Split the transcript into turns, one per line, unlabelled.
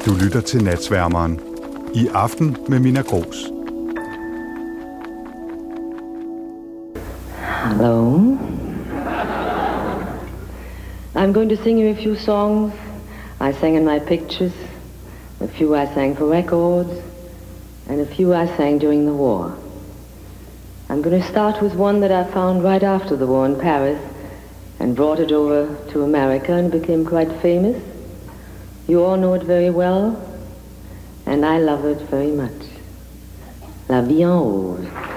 Du lytter til Natsværmeren. I aften med Minna Grooss.
Hello. I'm going to sing you a few songs I sang in my pictures, a few I sang for records, and a few I sang during the war. I'm going to start with one that I found right after the war in Paris and brought it over to America and became quite famous. You all know it very well, and I love it very much. La Vie en Rose.